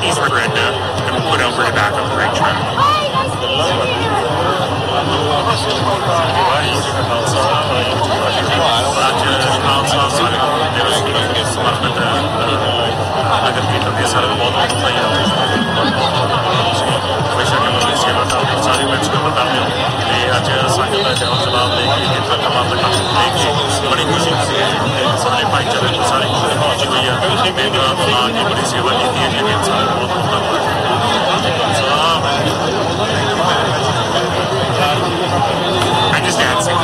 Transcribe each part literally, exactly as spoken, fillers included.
East Corinda and put over to back up the right track. बड़ी खुशी सारे भाईचारे सारी पहुंच गई है बुला के बड़ी सेवा की है जी सारे बहुत I just dancing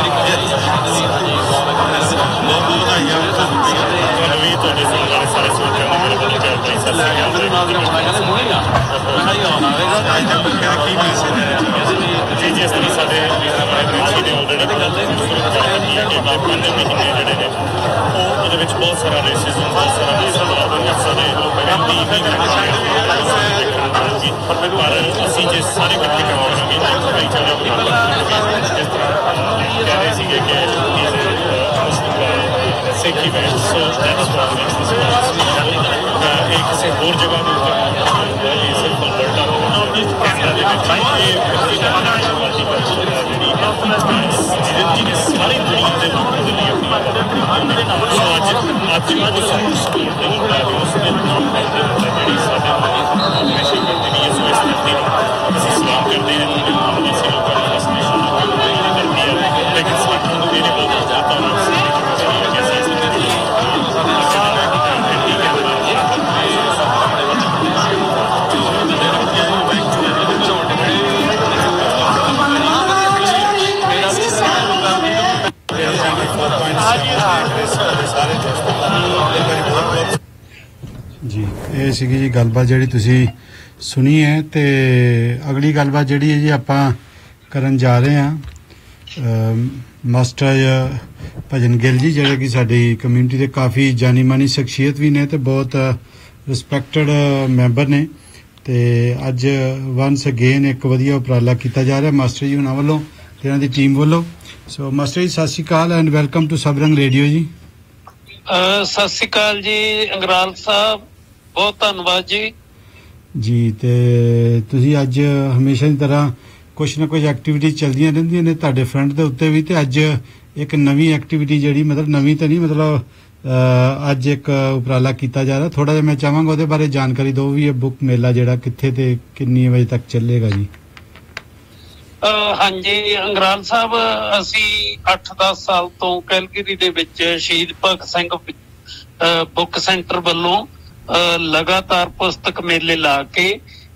बहुत सारा रेसिज्म बहुत सारा सारे लोग पर ਅਸੀਂ ਜੇ ਸਾਰੇ ਇਕੱਠੇ ਕਰਾਂਗੇ ਤਾਂ ਭਾਈਚਾਰਾ ਬਣਾਉਣਾ ਜਿਸ ਤਰ੍ਹਾਂ ਕਹਿ ਰਹੇ ਸੀਗੇ ਕਿ ਸਿੱਖੀ ਵਿੱਚ ਸੋ ਦੈਟਸ ਵਾਟ ਮੇਕਸ ਦਿਸ ਇੱਕ ਕਿਸੇ ਹੋਰ ਜਗ੍ਹਾ ਦੇ ਉੱਤੇ ਇਹ ਸਿਰਫ ਅਲਬਰਟਾ ਕੈਨੇਡਾ ਦੇ ਵਿੱਚ ਇਹ ਜਿਹਨੇ ਸਾਰੀ ਦੁਨੀਆ ਦੇ ਲੋਕਾਂ ਦੇ ਲਈ ਆਪਣੀ ਅੱਜ ਅੱਜ ਅੱਜ ਸਾਨੂੰ ਸਕੂਲ ਦੇ ਉਸ ਦੇ ਜਿਹੜੀ ਸਾਡੇ ਹਮੇਸ਼ਾ ਕਰਦੇ ਨਹੀਂ ਇਸ ਵਿੱਚ ਕਰਦੀ ਅਸੀਂ ਸਲਾਮ ਕਰਦੇ ਹਾਂ ਅਸੀਂ ਲੋਕਾਂ ਨੂੰ ਰਸਤੇ ਕਰਦੀ ਹੈ ਲੇਕਿਨ ਸਾਨੂੰ ਇਹ ਨਹੀਂ ਬੋਲਦਾ ਤਾਂ ਜੀ ਇਹ ਸੀਗੀ ਜੀ ਗੱਲਬਾਤ ਜਿਹੜੀ ਤੁਸੀਂ ਸੁਣੀ ਹੈ ਤੇ ਅਗਲੀ ਗੱਲਬਾਤ ਜਿਹੜੀ ਹੈ ਜੀ ਆਪਾਂ ਕਰਨ ਜਾ ਰਹੇ ਹਾਂ ਮਾਸਟਰ ਭਜਨ ਗਿੱਲ ਜੀ ਜਿਹੜੇ ਕਿ ਸਾਡੀ ਕਮਿਊਨਿਟੀ ਦੇ ਕਾਫੀ ਜਾਣੀ ਮਾਨੀ ਸ਼ਖਸੀਅਤ ਵੀ ਨੇ ਤੇ ਬਹੁਤ ਰਿਸਪੈਕਟਡ ਮੈਂਬਰ ਨੇ ਤੇ ਅੱਜ ਵਾਂਸ ਅਗੇਨ ਇੱਕ ਵਧੀਆ ਉਪਰਾਲਾ ਕੀਤਾ ਜਾ ਰਿਹਾ ਮਾਸਟਰ ਜੀ ਉਹਨਾਂ ਵੱਲੋਂ ਤੇ ਇਹਨਾਂ ਦੀ ਟੀਮ ਵੱਲੋਂ ਸੋ ਮਾਸਟਰ ਜੀ ਸਤਿ ਸ਼੍ਰੀ ਅਕਾਲ ਐਂਡ ਵੈਲਕਮ ਟੂ ਸਬਰੰਗ ਰੇਡੀਓ ਜੀ ਸਤਿ ਸ਼੍ਰੀ ਅਕਾਲ ਜੀ ਅੰਗਰਾਲ ਸਾਹਿਬ ਬਹੁਤ ਧੰਨਵਾਦ ਜੀ ਜੀ ਤੇ ਤੁਸੀਂ ਅੱਜ ਹਮੇਸ਼ਾ ਦੀ ਤਰ੍ਹਾਂ ਕੁਛ ਨਾ ਕੁਛ ਐਕਟੀਵਿਟੀ ਚੱਲਦੀਆਂ ਰਹਿੰਦੀਆਂ ਨੇ ਤੁਹਾਡੇ ਫਰੰਟ ਦੇ ਉੱਤੇ ਵੀ ਤੇ ਅੱਜ ਇੱਕ ਨਵੀਂ ਐਕਟੀਵਿਟੀ ਜਿਹੜੀ ਮਤਲਬ ਨਵੀਂ ਤਾਂ ਨਹੀਂ ਮਤਲਬ ਅੱਜ ਇੱਕ ਉਪਰਾਲਾ ਕੀਤਾ ਜਾ ਰਿਹਾ ਥੋੜਾ ਜਿਹਾ ਮੈਂ ਚਾਹਾਂਗਾ ਉਹਦੇ ਬਾਰੇ ਜਾਣਕਾਰੀ ਦਿਓ ਵੀ ਇਹ ਬੁੱਕ ਮੇਲਾ ਜਿਹੜਾ ਕਿੱਥੇ ਤੇ ਕਿੰਨੀ ਵਜੇ ਤੱਕ ਚੱਲੇਗਾ ਜੀ ਹਾਂਜੀ ਅੰਗਰਾਲ ਸਾਹਿਬ ਅਸੀਂ ਅੱਠ ਦਸ ਸਾਲ ਤੋਂ ਕੈਲਗਰੀ ਦੇ ਵਿੱਚ ਸ਼ਹੀਦ ਭਗਤ ਸਿੰਘ ਬੁੱਕ ਸੈਂਟਰ ਵੱਲੋਂ ਲਗਾਤਾਰ ਪੁਸਤਕ ਮੇਲੇ ਲਾ ਕੇ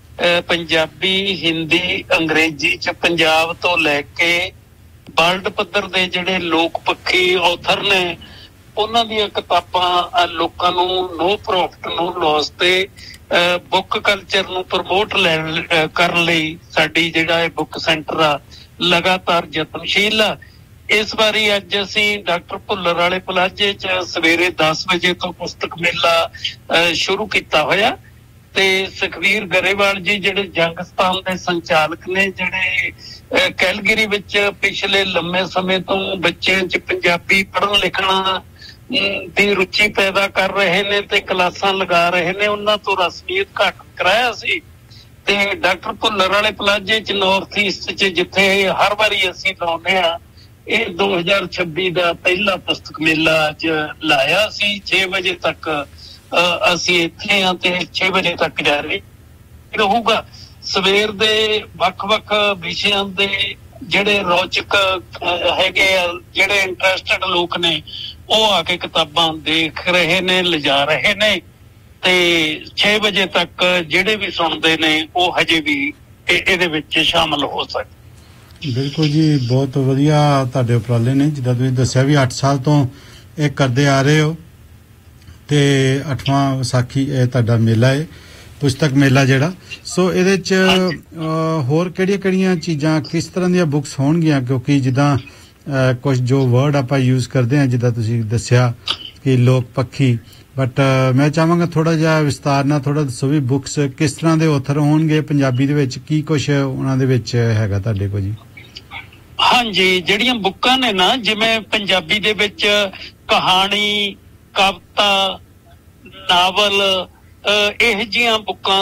ਪੰਜਾਬੀ ਹਿੰਦੀ ਅੰਗਰੇਜ਼ੀ ਚ ਪੰਜਾਬ ਤੋਂ ਲੈ ਕੇ ਵਰਲਡ ਪੱਧਰ ਦੇ ਜਿਹੜੇ ਲੋਕ ਪੱਖੀ ਆਥਰ ਨੇ ਉਹਨਾਂ ਦੀਆਂ ਕਿਤਾਬਾਂ ਲੋਕਾਂ ਨੂੰ ਨੋ ਪ੍ਰੋਫਿਟ ਨੋ ਲਾਸ ਤੇ ਬੁੱਕ ਕਲਚਰ ਨੂੰ ਪ੍ਰਮੋਟ ਲੈਣ ਕਰਨ ਲਈ ਸਾਡੀ ਜਿਹੜਾ ਇਹ ਬੁੱਕ ਸੈਂਟਰ ਆ ਲਗਾਤਾਰ ਯਤਨਸ਼ੀਲ ਆ ਇਸ ਵਾਰੀ ਅੱਜ ਅਸੀਂ ਡਾਕਟਰ ਭੁੱਲਰ ਵਾਲੇ ਪਲਾਜੇ ਚ ਸਵੇਰੇ ਦਸ ਵਜੇ ਤੋਂ ਪੁਸਤਕ ਮੇਲਾ ਸ਼ੁਰੂ ਕੀਤਾ ਹੋਇਆ ਤੇ ਸੁਖਵੀਰ ਗਰੇਵਾਲ ਜੀ ਜਿਹੜੇ ਜੰਗ ਸਥਾਨ ਦੇ ਸੰਚਾਲਕ ਨੇ ਜਿਹੜੇ ਕੈਲਗਰੀ ਵਿੱਚ ਪਿਛਲੇ ਲੰਮੇ ਸਮੇਂ ਤੋਂ ਬੱਚਿਆਂ ਚ ਪੰਜਾਬੀ ਪੜ੍ਹਨ ਲਿਖਣਾ ਦੀ ਰੁਚੀ ਪੈਦਾ ਕਰ ਰਹੇ ਨੇ ਤੇ ਕਲਾਸਾਂ ਲਗਾ ਰਹੇ ਨੇ ਉਹਨਾਂ ਤੋਂ ਰਸਮੀਅਤ ਘੱਟ ਕਰਾਇਆ ਸੀ ਤੇ ਡਾਕਟਰ ਭੁੱਲਰ ਵਾਲੇ ਪਲਾਜੇ ਚ ਨਾਰਥ ਈਸਟ ਚ ਜਿੱਥੇ ਹਰ ਵਾਰੀ ਅਸੀਂ ਲਾਉਂਦੇ ਆ ਇਹ ਦੋ ਹਜ਼ਾਰ ਛੱਬੀ ਦਾ ਪਹਿਲਾ ਪੁਸਤਕ ਮੇਲਾ ਅੱਜ ਲਾਇਆ ਸੀ ਛੇ ਵਜੇ ਤੱਕ ਅਸੀਂ ਇੱਥੇ ਆ ਤੇ ਛੇ ਵਜੇ ਤੱਕ ਜਾਰੀ ਰਹੂਗਾ ਸਵੇਰ ਦੇ ਵੱਖ-ਵੱਖ ਵਿਸ਼ਿਆਂ ਦੇ ਜਿਹੜੇ ਰੌਚਕ ਹੈਗੇ ਆ ਜਿਹੜੇ ਇੰਟਰਸਟਡ ਲੋਕ ਨੇ ਉਹ ਆ ਕੇ ਕਿਤਾਬਾਂ ਦੇਖ ਰਹੇ ਨੇ ਲਿਜਾ ਰਹੇ ਨੇ ਤੇ ਛੇ ਵਜੇ ਤੱਕ ਜਿਹੜੇ ਵੀ ਸੁਣਦੇ ਨੇ ਉਹ ਹਜੇ ਵੀ ਇਹਦੇ ਵਿੱਚ ਸ਼ਾਮਲ ਹੋ ਸਕਦੇ ਬਿਲਕੁਲ ਜੀ ਬਹੁਤ ਵਧੀਆ ਤੁਹਾਡੇ ਉਪਰਾਲੇ ਨੇ ਜਿੱਦਾਂ ਤੁਸੀਂ ਦੱਸਿਆ ਵੀ ਅੱਠ ਸਾਲ ਤੋਂ ਇਹ ਕਰਦੇ ਆ ਰਹੇ ਹੋ ਤੇ ਅੱਠਵਾਂ ਵਿਸਾਖੀ ਇਹ ਤੁਹਾਡਾ ਮੇਲਾ ਹੈ ਪੁਸਤਕ ਮੇਲਾ ਜਿਹੜਾ ਸੋ ਇਹਦੇ ਚ ਹੋਰ ਕਿਹੜੀਆਂ ਕਿਹੜੀਆਂ ਚੀਜ਼ਾਂ ਕਿਸ ਤਰ੍ਹਾਂ ਦੀਆਂ ਬੁੱਕਸ ਹੋਣਗੀਆਂ ਕਿਉਂਕਿ ਜਿੱਦਾਂ ਕੁਝ ਜੋ ਵਰਡ ਆਪਾਂ ਯੂਜ਼ ਕਰਦੇ ਹਾਂ ਜਿੱਦਾਂ ਤੁਸੀਂ ਦੱਸਿਆ ਕਿ ਲੋਕ ਪੱਖੀ ਬਟ ਮੈਂ ਚਾਹਾਂਗਾ ਥੋੜਾ ਜਿਹਾ ਵਿਸਤਾਰ ਨਾਲ ਥੋੜਾ ਦੱਸੋ ਵੀ ਬੁੱਕਸ ਕਿਸ ਤਰ੍ਹਾਂ ਦੇ ਆਥਰ ਹੋਣਗੇ ਪੰਜਾਬੀ ਦੇ ਵਿੱਚ ਕੀ ਕੁਛ ਉਹਨਾਂ ਦੇ ਵਿੱਚ ਹੈਗਾ ਤੁਹਾਡੇ ਕੋਲ ਜੀ ਹਾਂਜੀ ਜਿਹੜੀਆਂ ਬੁੱਕਾਂ ਨੇ ਨਾ ਜਿਵੇਂ ਪੰਜਾਬੀ ਦੇ ਵਿੱਚ ਕਹਾਣੀ ਕਵਿਤਾ ਨਾਵਲ ਇਹ ਜਿਹੀਆਂ ਬੁੱਕਾਂ